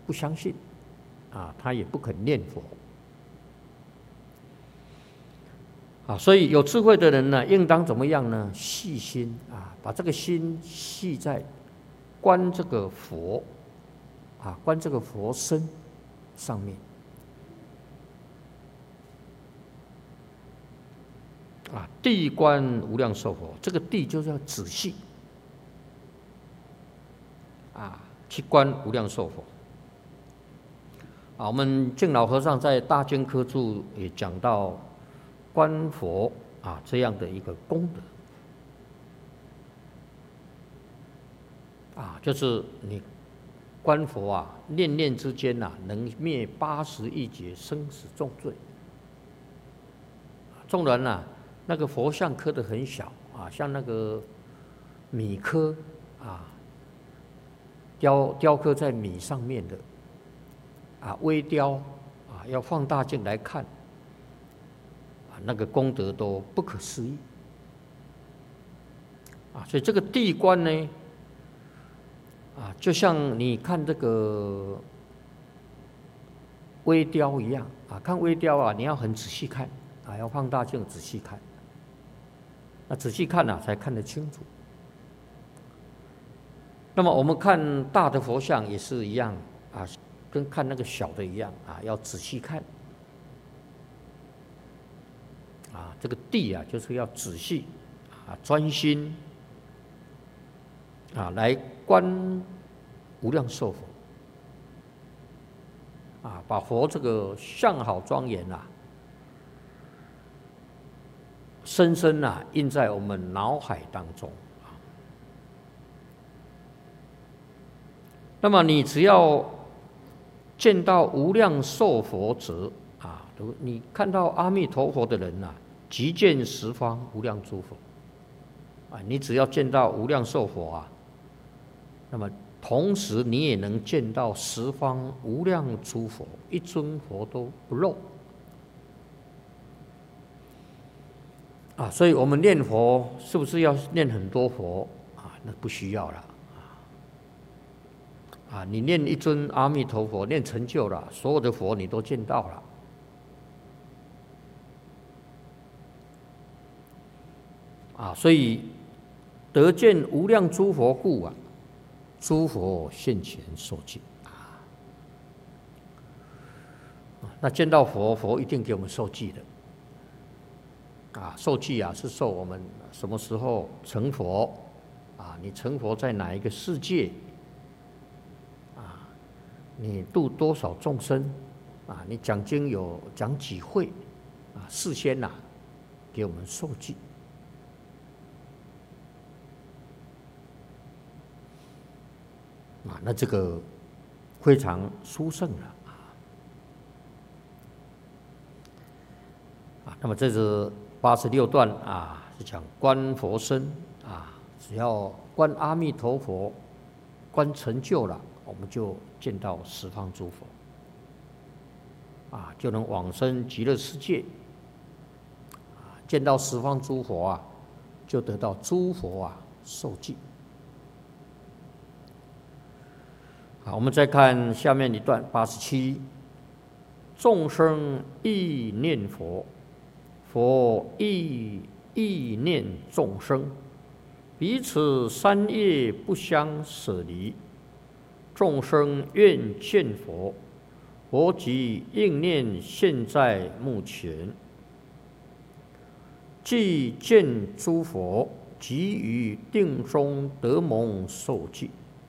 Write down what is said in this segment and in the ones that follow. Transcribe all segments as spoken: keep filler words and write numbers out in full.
不相信，啊，他也不肯念佛。啊，所以有智慧的人呢，应当怎么样呢？细心啊，把这个心系在观这个佛，啊，观这个佛身上面。啊，谛观无量寿佛，这个谛就是要仔细啊，去观无量寿佛。啊，我们净老和尚在《大经科注》也讲到观佛啊这样的一个功德啊，就是你观佛啊，念念之间呐、啊，能灭八十亿劫生死重罪。纵然呐、啊。那个佛像刻得很小啊，像那个米刻啊，雕雕刻在米上面的啊，微雕啊，要放大镜来看啊，那个功德都不可思议啊。所以这个谛观呢，啊，就像你看这个微雕一样啊，看微雕啊，你要很仔细看啊，要放大镜仔细看。那仔细看啊，才看得清楚。那么我们看大的佛像也是一样啊，跟看那个小的一样啊，要仔细看。啊，这个谛啊，就是要仔细啊，专心啊，来观无量寿佛。啊，把佛这个相好庄严啊。深深啊印在我们脑海当中。那么你只要见到无量寿佛者啊，你看到阿弥陀佛的人呐、啊，即见十方无量诸佛。啊，你只要见到无量寿佛啊，那么同时你也能见到十方无量诸佛，一尊佛都不漏。啊，所以我们念佛是不是要念很多佛啊？那不需要了啊！啊，你念一尊阿弥陀佛，念成就了，所有的佛你都见到了。啊，所以得见无量诸佛故啊，诸佛现前受记啊。那见到佛，佛一定给我们受记的。啊，受记啊，是受我们什么时候成佛啊？你成佛在哪一个世界啊？你度多少众生啊？你讲经有讲几会啊？事先呐、啊，给我们受记啊，那这个非常殊胜了啊。那么这是八十六段啊，是讲观佛身啊，只要观阿弥陀佛，观成就了，我们就见到十方诸佛，啊，就能往生极乐世界。啊，见到十方诸佛啊，就得到诸佛啊受记。好，我们再看下面一段八十七，众生忆念佛。佛亦忆念众生，彼此三业不相舍离。众生愿见佛，佛即应念现在目前。既见诸佛，即于定中得蒙受记。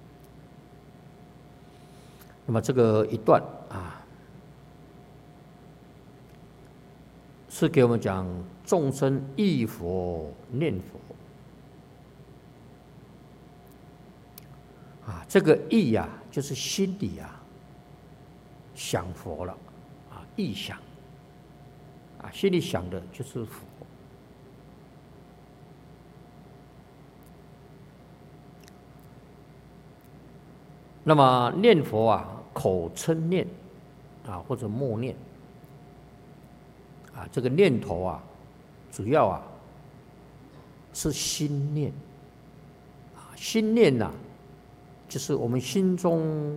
那么这个一段啊，是给我们讲众生忆佛念佛啊，这个忆呀、啊，就是心里啊想佛了啊，忆想啊，心里想的就是佛。那么念佛啊，口称念啊，或者默念。啊，这个念头啊，主要啊是心念啊，心念呐、啊，就是我们心中